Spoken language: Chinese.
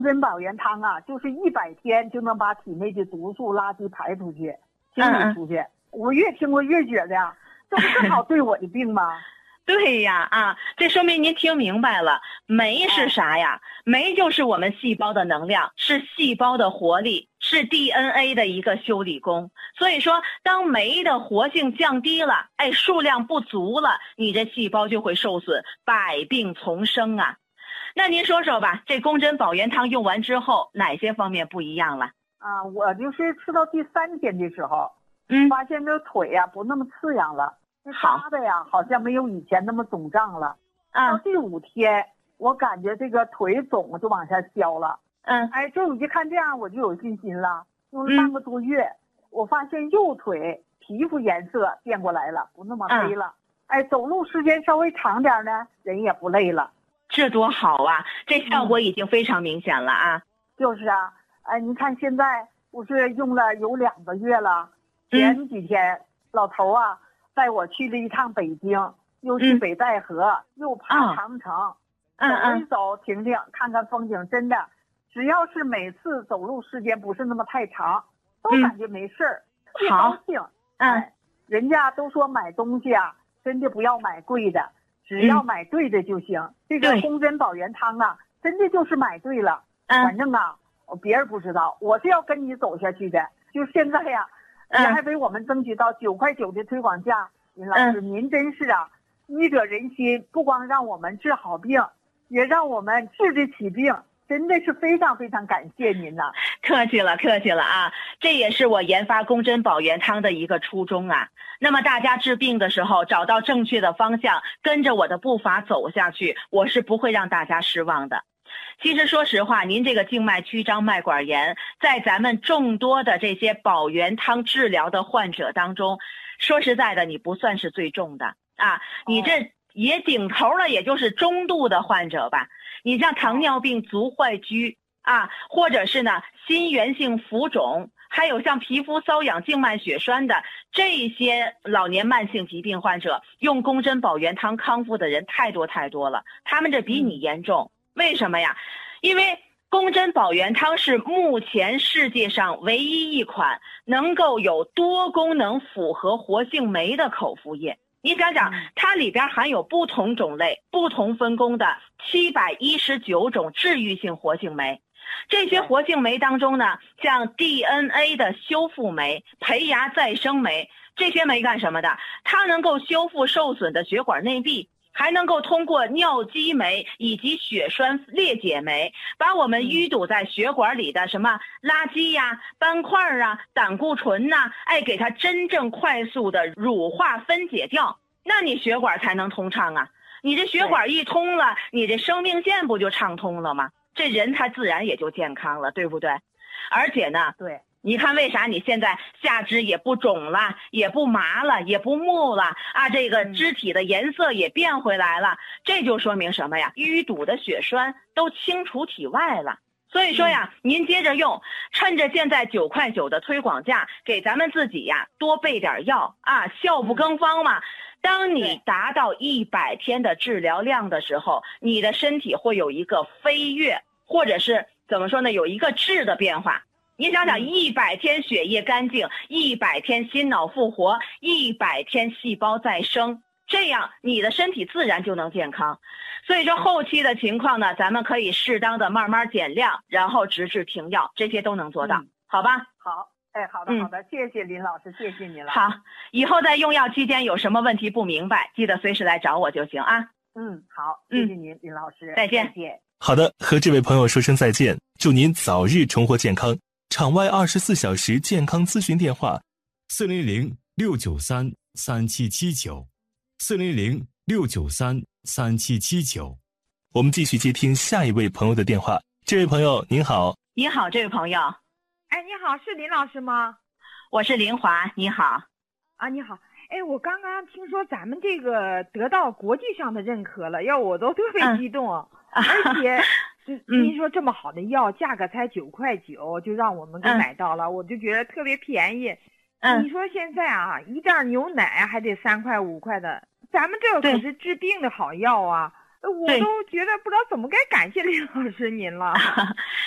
真保元汤啊，就是100天就能把体内的毒素垃圾排出去，清理出去。我越听我越觉得呀，这不正好对我的病吗？ 对呀，这说明您听明白了。酶是啥呀？酶就是我们细胞的能量，是细胞的活力，是 DNA 的一个修理工。所以说，当酶的活性降低了，数量不足了，你这细胞就会受损，百病丛生啊。那您说说吧，这宫针保元汤用完之后，哪些方面不一样了？ 我就是吃到第3天的时候，发现这腿呀不那么刺痒了，那疙瘩呀好像没有以前那么肿胀了。到第5天，我感觉这个腿肿就往下消了。这我一看这样我就有信心了。用了半个多月，我发现右腿皮肤颜色变过来了，不那么黑了。走路时间稍微长点呢，人也不累了。 这多好啊！这效果已经非常明显了啊。 就是啊，你看现在不是用了有2个月了。前几天老头啊带我去了一趟北京，又去北戴河，又爬长城，走一走停停看看风景，真的只要是每次走路时间不是那么太长，都感觉没事儿，特别高兴。人家都说买东西啊真的不要买贵的，只要买对的就行。这个宫针保元汤啊真的就是买对了。反正啊别人不知道，我是要跟你走下去的。就现在呀你还为我们争取到9块9的推广价。林老师您真是啊医者仁心，不光让我们治好病，也让我们治得起病，真的是非常非常感谢您呐。 客气了客气了啊，这也是我研发宫针保元汤的一个初衷啊。那么大家治病的时候找到正确的方向，跟着我的步伐走下去，我是不会让大家失望的。其实说实话，您这个静脉曲张脉管炎在咱们众多的这些保元汤治疗的患者当中，说实在的你不算是最重的啊，你这也顶头了，也就是中度的患者吧。你像糖尿病足坏疽或者是呢心源性浮肿，还有像皮肤瘙痒静脉血栓的这些老年慢性疾病患者，用宫针保元汤康复的人太多太多了，他们这比你严重。为什么呀？因为宫针保元汤是目前世界上唯一一款能够有多功能复合活性酶的口服液。你想想，它里边含有不同种类、不同分工的719种治愈性活性酶。这些活性酶当中呢，像 DNA 的修复酶、培芽再生酶，这些酶干什么的？它能够修复受损的血管内壁，还能够通过尿激酶以及血栓裂解酶，把我们淤堵在血管里的什么垃圾呀、斑块啊、胆固醇呐，给它真正快速的乳化分解掉，那你血管才能通畅啊。你这血管一通了，你这生命线不就畅通了吗？这人他自然也就健康了，对不对？而且呢，你看为啥你现在下肢也不肿了，也不麻了，也不木了这个肢体的颜色也变回来了，这就说明什么呀？淤堵的血栓都清除体外了。所以说呀，您接着用，趁着现在9块9的推广价，给咱们自己呀多备点药效不更方嘛。当你达到100天的治疗量的时候，你的身体会有一个飞跃，或者是怎么说呢，有一个质的变化。你想想，100天血液干净，100天心脑复活，100天细胞再生，这样你的身体自然就能健康。所以说后期的情况呢，咱们可以适当的慢慢减量，然后直至停药，这些都能做到，好吧？ 好，好的好的，谢谢林老师，谢谢您了。 好，以后在用药期间有什么问题不明白，记得随时来找我就行啊。 好，谢谢您，林老师， 再见。 好的，和这位朋友说声再见，祝您早日重获健康。场外24小时健康咨询电话：400-693-3779，400-693-3779。我们继续接听下一位朋友的电话。这位朋友您好。 你好，这位朋友。 你好，是林老师吗？ 我是林华，你好。 你好。我刚刚听说咱们这个得到国际上的认可了，我都特别激动。而且您说这么好的药，价格才9块9，就让我们给买到了，我就觉得特别便宜。你说现在一袋牛奶还得3块5块的，咱们这可是治病的好药啊。我都觉得不知道怎么该感谢林老师您了。